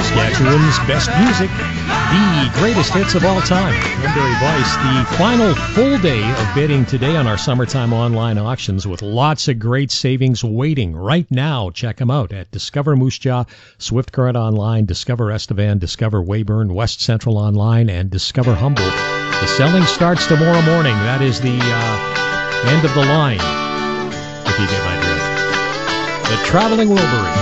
Saskatchewan's best music, the greatest hits of all time. I'm Barry Weiss. The final full day of bidding today on our summertime online auctions with lots of great savings waiting right now. Check them out at Discover Moose Jaw, Swift Current Online, Discover Estevan, Discover Weyburn, West Central Online, and Discover Humboldt. The selling starts tomorrow morning. That is the end of the line, if you get my drift. The Traveling Wilbury.